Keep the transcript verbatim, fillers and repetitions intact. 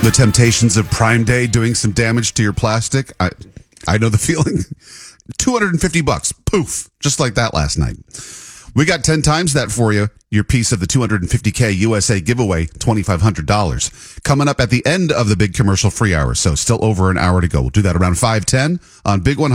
The temptations of Prime Day doing some damage to your plastic. I, I know the feeling. two hundred fifty bucks. Poof. Just like that last night. We got ten times that for you. Your piece of the two hundred fifty K U S A giveaway, twenty-five hundred dollars. Coming up at the end of the big commercial free hour. So still over an hour to go. We'll do that around five ten on Big one hundred.